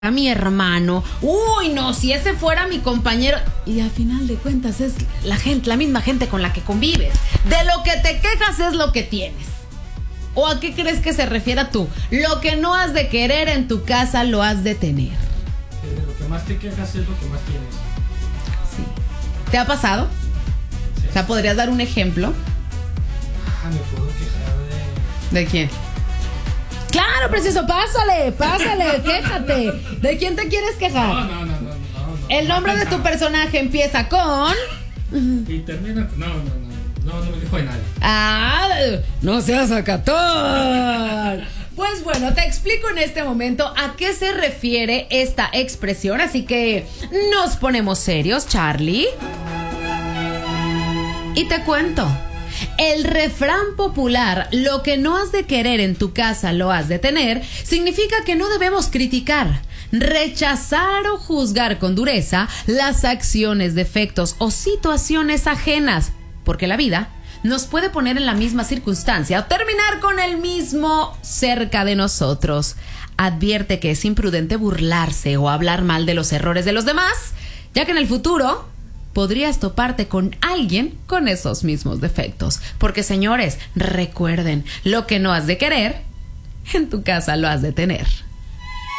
a mi hermano, uy, no, si ese fuera mi compañero. Y al final de cuentas es la gente, la misma gente con la que convives. De lo que te quejas es lo que tienes. ¿O a qué crees que se refiera tú? Lo que no has de querer en tu casa lo has de tener. De lo que más te quejas es lo que más tienes. Sí. ¿Te ha pasado? Sí. O sea, ¿podrías dar un ejemplo? Me puedo quejar ¿De quién? Claro, precioso, pásale, quéjate. ¿De quién te quieres quejar? No. El nombre de tu personaje empieza con... Y termina... No me quejo de nadie. Ah, no seas acatón. Pues bueno, te explico en este momento a qué se refiere esta expresión. Así que nos ponemos serios, Charlie. Y te cuento. El refrán popular, lo que no has de querer en tu casa lo has de tener, significa que no debemos criticar, rechazar o juzgar con dureza las acciones, defectos o situaciones ajenas, porque la vida nos puede poner en la misma circunstancia o terminar con el mismo cerca de nosotros. Advierte que es imprudente burlarse o hablar mal de los errores de los demás, ya que en el futuro podrías toparte con alguien con esos mismos defectos. Porque, señores, recuerden, lo que no has de querer, en tu casa lo has de tener.